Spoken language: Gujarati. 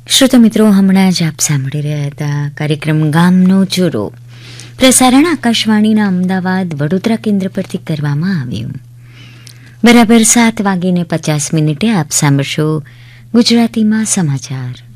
શ્રોતા મિત્રો, હમણાં જ આપ સાંભળી રહ્યા હતા કાર્યક્રમ ગામનો ચોરો. પ્રસારણ આકાશવાણીના અમદાવાદ વડોદરા કેન્દ્ર પરથી કરવામાં આવ્યું. બરાબર 7:50 આપ સાંભળશો ગુજરાતીમાં સમાચાર.